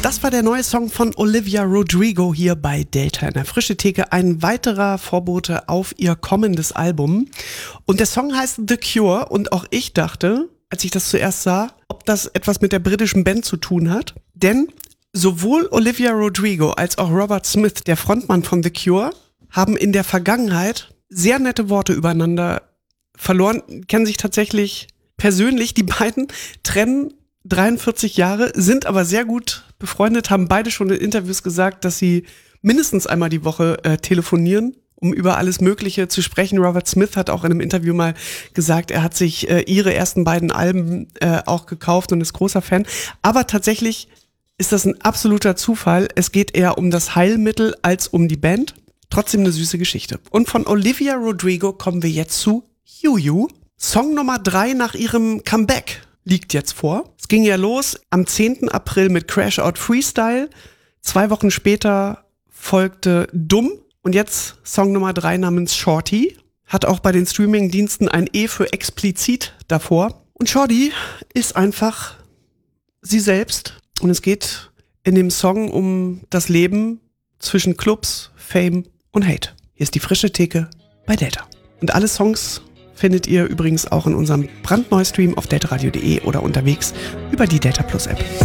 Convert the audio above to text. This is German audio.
Das war der neue Song von Olivia Rodrigo hier bei Delta in der Frische Theke. Ein weiterer Vorbote auf ihr kommendes Album. Und der Song heißt The Cure. Und auch ich dachte, als ich das zuerst sah, ob das etwas mit der britischen Band zu tun hat. Denn sowohl Olivia Rodrigo als auch Robert Smith, der Frontmann von The Cure, haben in der Vergangenheit sehr nette Worte übereinander verloren, kennen sich tatsächlich persönlich. Die beiden trennen 43 Jahre, sind aber sehr gut befreundet, haben beide schon in Interviews gesagt, dass sie mindestens einmal die Woche telefonieren, um über alles Mögliche zu sprechen. Robert Smith hat auch in einem Interview mal gesagt, er hat sich ihre ersten beiden Alben auch gekauft und ist großer Fan. Aber tatsächlich ist das ein absoluter Zufall. Es geht eher um das Heilmittel als um die Band. Trotzdem eine süße Geschichte. Und von Olivia Rodrigo kommen wir jetzt zu You. Song Nummer 3 nach ihrem Comeback liegt jetzt vor. Es ging ja los am 10. April mit Crash Out Freestyle. 2 Wochen später folgte Dumm. Und jetzt Song Nummer 3 namens Shorty. Hat auch bei den Streaming-Diensten ein E für explizit davor. Und Shorty ist einfach sie selbst. Und es geht in dem Song um das Leben zwischen Clubs, Fame und Hate. Hier ist die Frische Theke bei Delta. Und alle Songs findet ihr übrigens auch in unserem brandneuen Stream auf deltaradio.de oder unterwegs über die Delta Plus App.